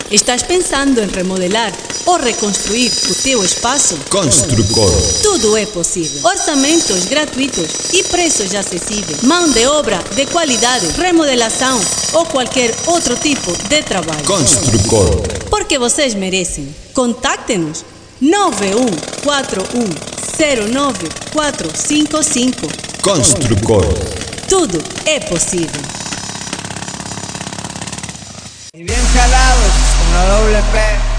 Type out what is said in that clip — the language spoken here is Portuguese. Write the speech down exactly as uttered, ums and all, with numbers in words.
Estás pensando em remodelar ou reconstruir o teu espaço? Construcor. Tudo é possível. Orçamentos gratuitos e preços acessíveis. Mão de obra de qualidade, remodelação ou qualquer outro tipo de trabalho. Construcor. Porque vocês merecem. Contacte-nos nove um quatro um zero nove quatro cinco cinco. Construcor. Tudo é possível. Y bien jalados con la doble P.